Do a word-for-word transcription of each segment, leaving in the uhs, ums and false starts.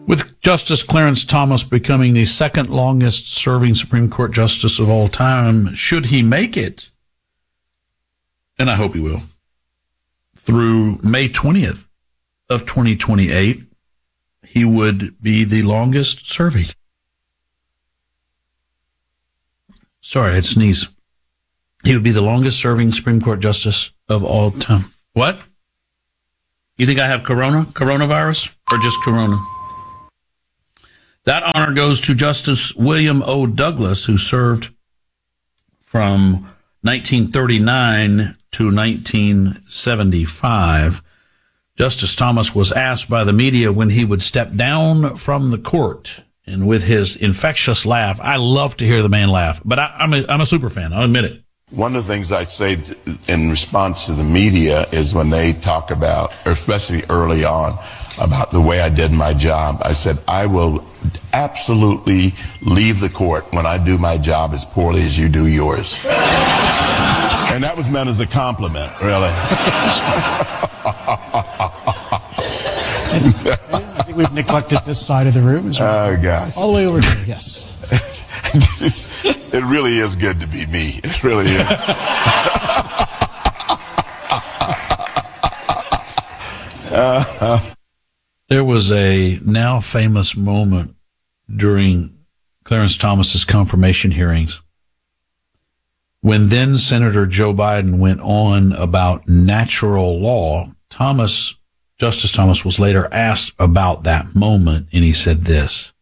With Justice Clarence Thomas becoming the second longest serving Supreme Court justice of all time, should he make it, and I hope he will, through May twentieth of twenty twenty-eight, he would be the longest serving. Sorry, I had to sneeze. He would be the longest serving Supreme Court justice of all time. What? You think I have corona, coronavirus, or just corona? That honor goes to Justice William O. Douglas, who served from nineteen thirty-nine to nineteen seventy-five. Justice Thomas was asked by the media when he would step down from the court. And with his infectious laugh, I love to hear the man laugh, but I, I'm a, I'm a super fan. I'll admit it. One of the things I say in response to the media is when they talk about, or especially early on, about the way I did my job, I said, I will absolutely leave the court when I do my job as poorly as you do yours. And that was meant as a compliment, really. I think we've neglected this side of the room. As well. Oh, gosh. All the way over here, yes. It really is good to be me. It really is. uh, there was a now famous moment during Clarence Thomas's confirmation hearings when then Senator Joe Biden went on about natural law. Thomas, Justice Thomas, was later asked about that moment, and he said this.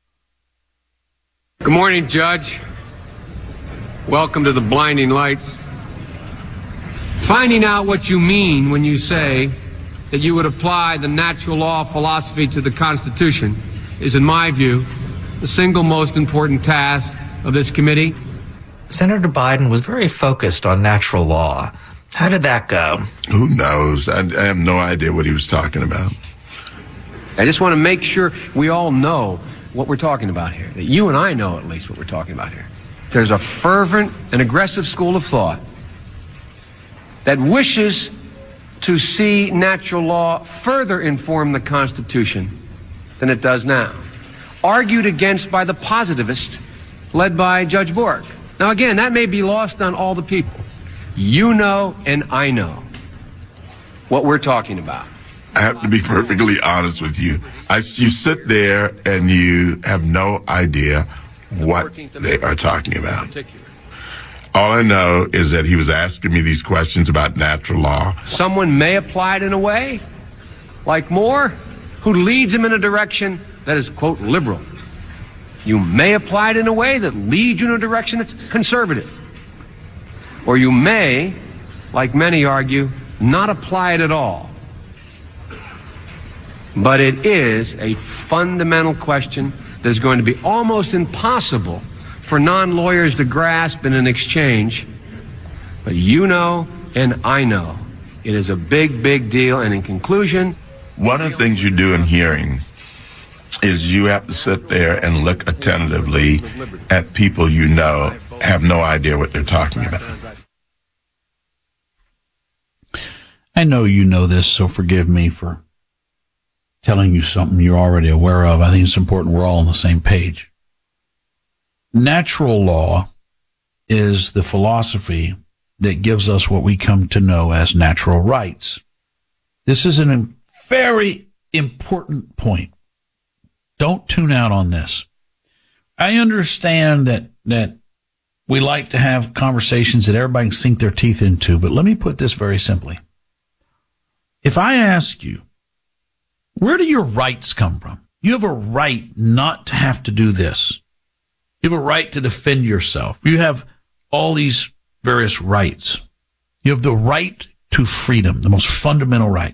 Good morning, Judge. Welcome to the blinding lights. Finding out what you mean when you say that you would apply the natural law philosophy to the Constitution is, in my view, the single most important task of this committee. Senator Biden was very focused on natural law. How did that go? Who knows? I, I have no idea what he was talking about. I just want to make sure we all know what we're talking about here, that you and I know at least what we're talking about here. There's a fervent and aggressive school of thought that wishes to see natural law further inform the Constitution than it does now, argued against by the positivist led by Judge Bork. Now, again, that may be lost on all the people. You know and I know what we're talking about. I have to be perfectly honest with you. I, you sit there and you have no idea what they are talking about. All I know is that he was asking me these questions about natural law. Someone may apply it in a way, like Moore, who leads him in a direction that is, quote, liberal. You may apply it in a way that leads you in a direction that's conservative. Or you may, like many argue, not apply it at all. But it is a fundamental question that is going to be almost impossible for non-lawyers to grasp in an exchange. But you know and I know it is a big, big deal. And in conclusion, one of the things you do in hearings is you have to sit there and look attentively at people you know have no idea what they're talking about. I know you know this, so forgive me for telling you something you're already aware of. I think it's important we're all on the same page. Natural law is the philosophy that gives us what we come to know as natural rights. This is a very important point. Don't tune out on this. I understand that, that we like to have conversations that everybody can sink their teeth into, but let me put this very simply. If I ask you, where do your rights come from? You have a right not to have to do this. You have a right to defend yourself. You have all these various rights. You have the right to freedom, the most fundamental right.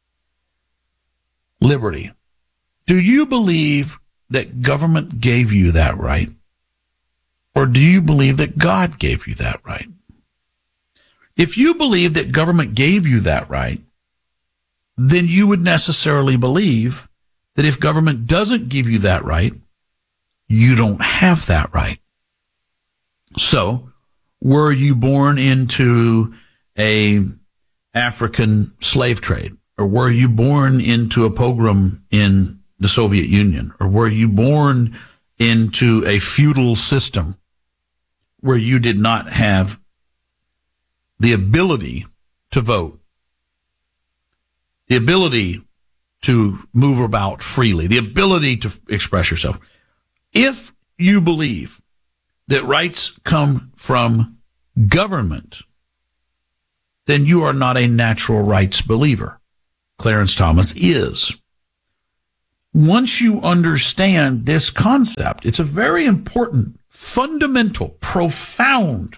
Liberty. Do you believe that government gave you that right? Or do you believe that God gave you that right? If you believe that government gave you that right, then you would necessarily believe that if government doesn't give you that right, you don't have that right. So, were you born into a African slave trade? Or were you born into a pogrom in the Soviet Union? Or were you born into a feudal system where you did not have the ability to vote, the ability to move about freely, the ability to express yourself? If you believe that rights come from government, then you are not a natural rights believer. Clarence Thomas is. Once you understand this concept, it's a very important, fundamental, profound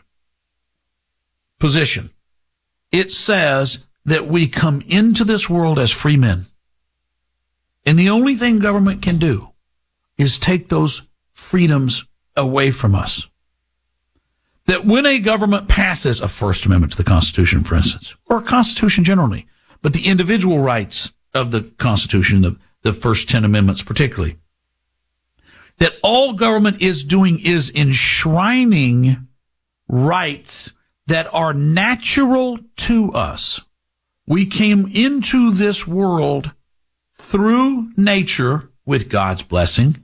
position. It says that we come into this world as free men. And the only thing government can do is take those freedoms away from us. That when a government passes a First Amendment to the Constitution, for instance, or a Constitution generally, but the individual rights of the Constitution, the, the first ten amendments particularly, that all government is doing is enshrining rights that are natural to us. We came into this world through nature with God's blessing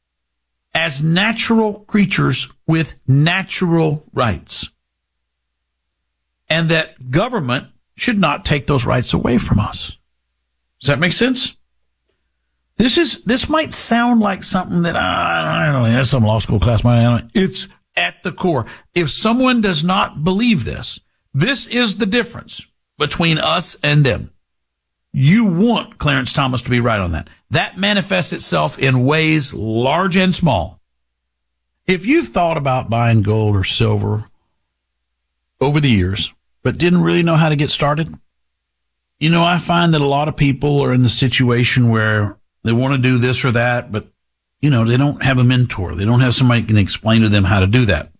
as natural creatures with natural rights. And that government should not take those rights away from us. Does that make sense? This is, this might sound like something that, uh, I don't know, that's some law school class. I don't know. It's at the core. If someone does not believe this, this is the difference between us and them. You want Clarence Thomas to be right on that. That manifests itself in ways large and small. If you've thought about buying gold or silver over the years, but didn't really know how to get started, you know, I find that a lot of people are in the situation where they want to do this or that, but, you know, they don't have a mentor. They don't have somebody who can explain to them how to do that.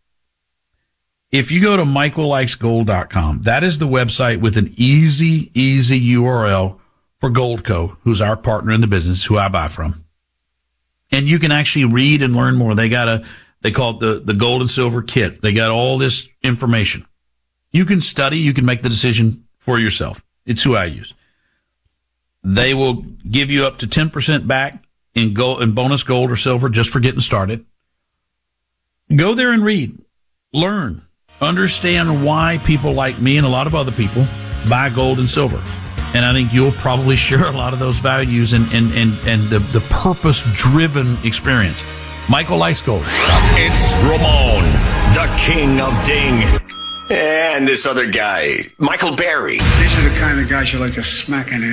If you go to michael likes gold dot com, that is the website with an easy, easy U R L for Goldco, who's our partner in the business, who I buy from. And you can actually read and learn more. They got a, they call it the, the gold and silver kit. They got all this information. You can study, you can make the decision for yourself. It's who I use. They will give you up to ten percent back in gold, in bonus gold or silver just for getting started. Go there and read, learn, understand why people like me and a lot of other people buy gold and silver. And I think you'll probably share a lot of those values and, and, and, and the, the purpose-driven experience. Michael likes gold. It's Ramon, the king of ding. And this other guy, Michael Berry. These are the kind of guys you like to smack in the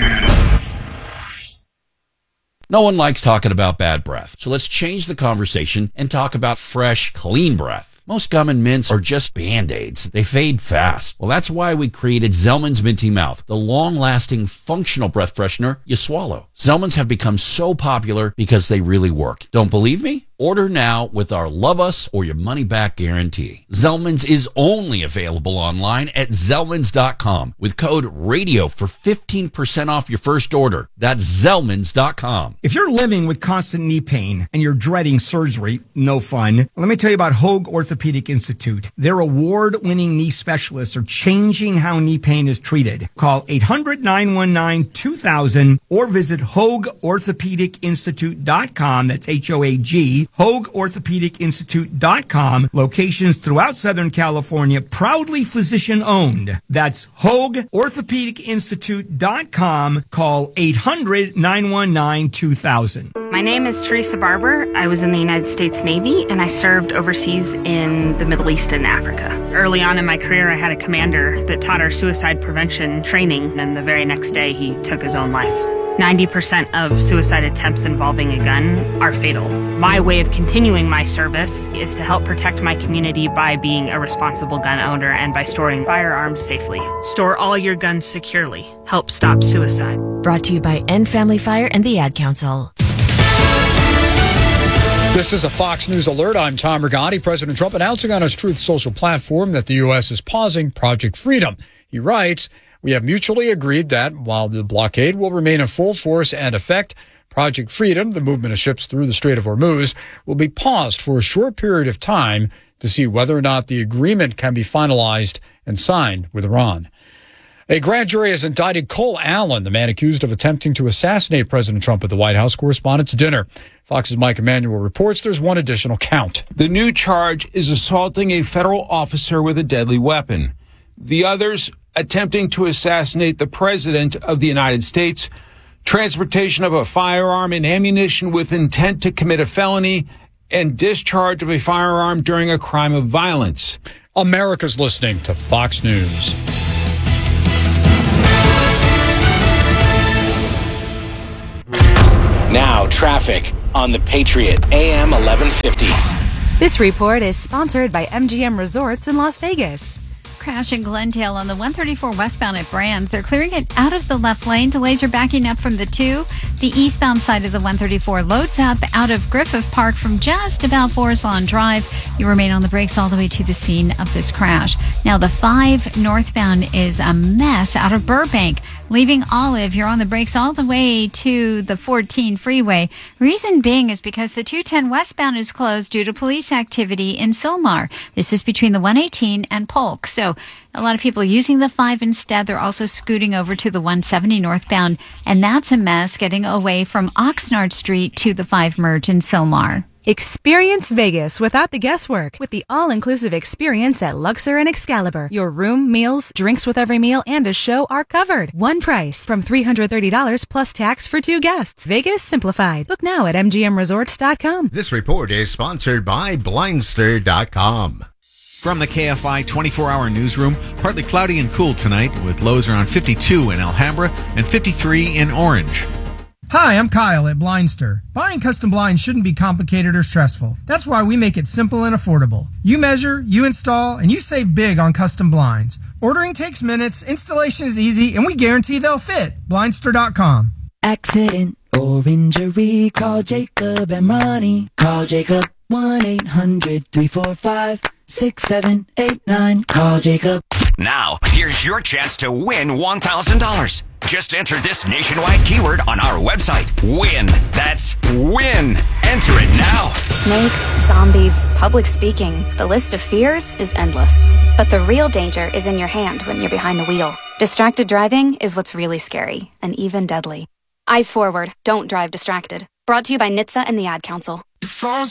ass. No one likes talking about bad breath, so let's change the conversation and talk about fresh, clean breath. Most gum and mints are just Band-Aids. They fade fast. Well, that's why we created Zellman's Minty Mouth, the long-lasting, functional breath freshener you swallow. Zellman's have become so popular because they really work. Don't believe me? Order now with our Love Us or Your Money Back guarantee. Zellman's is only available online at Zellmans dot com with code RADIO for fifteen percent off your first order. That's Zellmans dot com. If you're living with constant knee pain and you're dreading surgery, no fun, let me tell you about Hoag Orthopedic Institute. Their award-winning knee specialists are changing how knee pain is treated. Call eight hundred, nine one nine, two thousand or visit Hoag Orthopedic Institute dot com. That's H O A G. Hoag Orthopedic Institute dot com. Locations throughout Southern California, proudly physician-owned. That's Hoag Orthopedic Institute dot com. Call eight hundred, nine one nine, two thousand. My name is Teresa Barber. I was in the United States Navy, and I served overseas in the Middle East and Africa. Early on in my career, I had a commander that taught our suicide prevention training, and the very next day, he took his own life. ninety percent of suicide attempts involving a gun are fatal. My way of continuing my service is to help protect my community by being a responsible gun owner and by storing firearms safely. Store all your guns securely. Help stop suicide. Brought to you by End Family Fire and the Ad Council. This is a Fox News alert. I'm Tom Rigotti. President Trump announcing on his Truth Social platform that the U S is pausing Project Freedom. He writes, "We have mutually agreed that while the blockade will remain in full force and effect, Project Freedom, the movement of ships through the Strait of Hormuz, will be paused for a short period of time to see whether or not the agreement can be finalized and signed with Iran." A grand jury has indicted Cole Allen, the man accused of attempting to assassinate President Trump at the White House Correspondents' Dinner. Fox's Mike Emanuel reports there's one additional count. The new charge is assaulting a federal officer with a deadly weapon. The others, attempting to assassinate the President of the United States, transportation of a firearm and ammunition with intent to commit a felony, and discharge of a firearm during a crime of violence. America's listening to Fox News. Now, traffic on the Patriot, A M eleven fifty. This report is sponsored by M G M Resorts in Las Vegas. Crash in Glendale on the one thirty-four westbound at Brand. They're clearing it out of the left lane. Delays are backing up from the two. The eastbound side of the one thirty-four loads up out of Griffith Park from just about Forest Lawn Drive. You remain on the brakes all the way to the scene of this crash. Now, the five northbound is a mess out of Burbank. Leaving Olive, you're on the brakes all the way to the fourteen freeway. Reason being is because the two ten westbound is closed due to police activity in Sylmar. This is between the one eighteen and Polk. So a lot of people using the five instead. They're also scooting over to the one seventy northbound, and that's a mess getting away from Oxnard Street to the five merge in Sylmar. Experience Vegas without the guesswork with the all-inclusive experience at Luxor and Excalibur. Your room, meals, drinks with every meal, and a show are covered. One price from three hundred thirty dollars plus tax for two guests. Vegas simplified. Book now at M G M resorts dot com. This report is sponsored by Blindster dot com. From the K F I twenty-four hour newsroom, partly cloudy and cool tonight with lows around fifty-two in Alhambra and fifty-three in Orange. Hi, I'm Kyle at Blindster. Buying custom blinds shouldn't be complicated or stressful. That's why we make it simple and affordable. You measure, you install, and you save big on custom blinds. Ordering takes minutes, installation is easy, and we guarantee they'll fit. Blindster dot com. Accident or injury, call Jacob and Ronnie. Call Jacob, one eight hundred three four five six seven eight nine. Call Jacob. Now, here's your chance to win one thousand dollars. Just enter this nationwide keyword on our website. WIN. That's WIN. Enter it now. Snakes, zombies, public speaking. The list of fears is endless. But the real danger is in your hand when you're behind the wheel. Distracted driving is what's really scary and even deadly. Eyes forward. Don't drive distracted. Brought to you by N H T S A and the Ad Council.